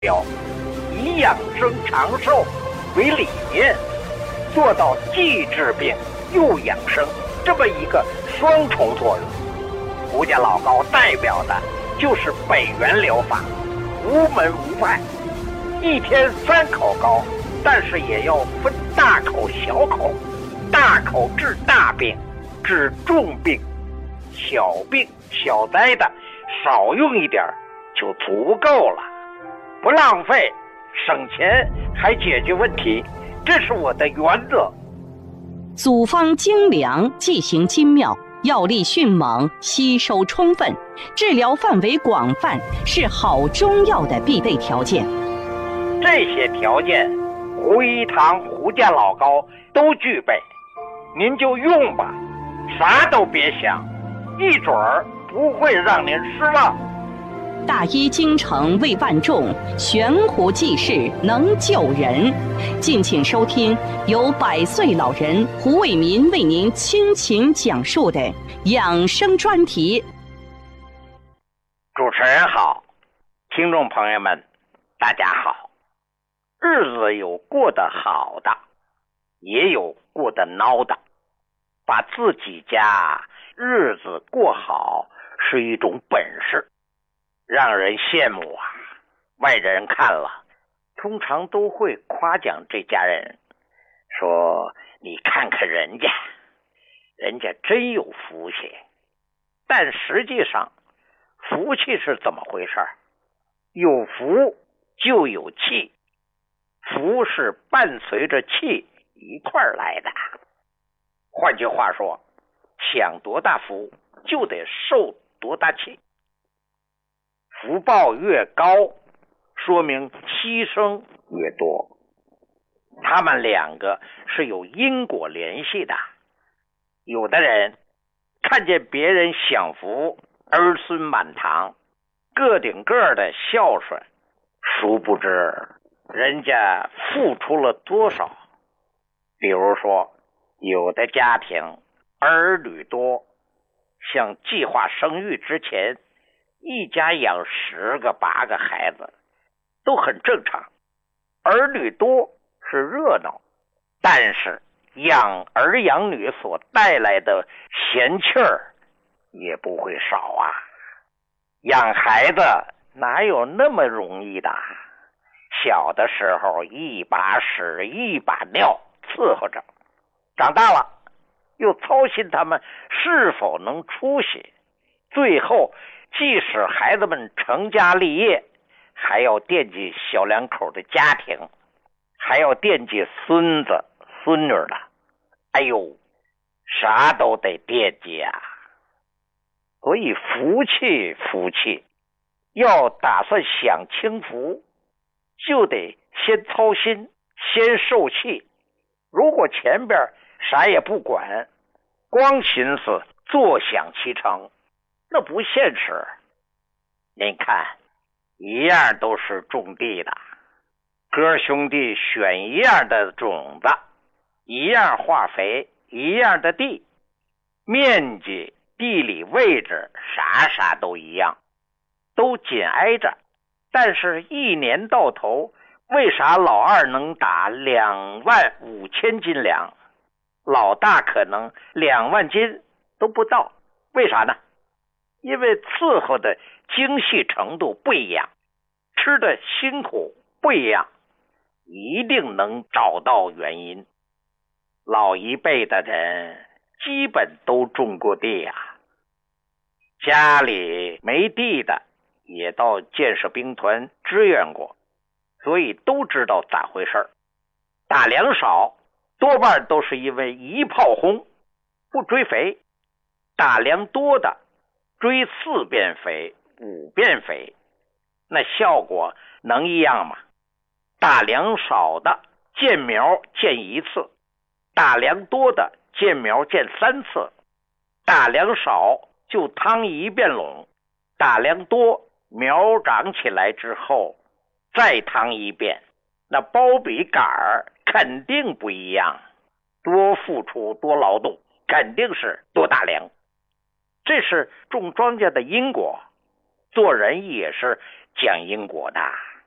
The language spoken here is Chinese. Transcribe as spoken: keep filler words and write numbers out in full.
标，以养生长寿为理念，做到既治病又养生这么一个双重作用。胡家老高代表的就是北元疗法，无门无派，一天三口高，但是也要分大口小口，大口治大病，治重病，小病小灾的少用一点就足够了，不浪费，省钱还解决问题，这是我的原则。 组方精良，剂型精妙，药力迅猛，吸收充分，治疗范围广泛，是好中药的必备条件。 这些条件，胡一堂、胡家老高都具备，您就用吧，啥都别想，一准儿不会让您失望。 大医精诚为万众，悬壶济世能救人。敬请收听由百岁老人胡卫民为您倾情讲述的养生专题。 主持人好，听众朋友们大家好。日子有过得好的，也有过得孬的，把自己家日子过好是一种本事，让人羡慕啊！外人看了，通常都会夸奖这家人，说你看看人家，人家真有福气。但实际上，福气是怎么回事？有福就有气，福是伴随着气一块儿来的。换句话说，想多大福，就得受多大气。福报越高，说明牺牲越多。他们两个是有因果联系的。有的人看见别人享福，儿孙满堂，个顶个的孝顺，殊不知人家付出了多少。比如说，有的家庭儿女多，像计划生育之前，一家养十个八个孩子都很正常，儿女多是热闹，但是养儿养女所带来的闲气儿也不会少啊。养孩子哪有那么容易的？小的时候一把屎一把尿伺候着，长大了又操心他们是否能出息，最后即使孩子们成家立业，还要惦记小两口的家庭，还要惦记孙子孙女的，哎呦，啥都得惦记啊。所以福气福气，要打算享清福，就得先操心，先受气。如果前边啥也不管，光寻思坐享其成，那不现实。您看，一样都是种地的，哥兄弟选一样的种子，一样化肥，一样的地，面积、地理位置啥啥都一样，都紧挨着，但是一年到头，为啥老二能打两万五千斤粮，老大可能两万斤都不到？为啥呢？因为伺候的精细程度不一样，吃的辛苦不一样，一定能找到原因。老一辈的人基本都种过地啊，家里没地的也到建设兵团支援过，所以都知道咋回事。打粮少多半都是因为一炮轰，不追肥；打粮多的追四遍肥五遍肥，那效果能一样吗？打粮少的见苗见一次，打粮多的见苗见三次。打粮少就趟一遍垄，打粮多苗长起来之后再趟一遍，那包比杆儿肯定不一样，多付出多劳动，肯定是多打粮。这是种庄稼的因果，做人也是讲因果的。